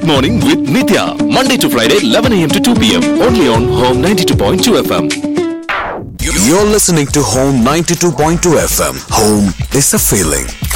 Morning with Nitya. Monday to Friday, 11 a.m. to 2 p.m. Only on Home 92.2 FM. You're listening to Home 92.2 FM. Home is a feeling.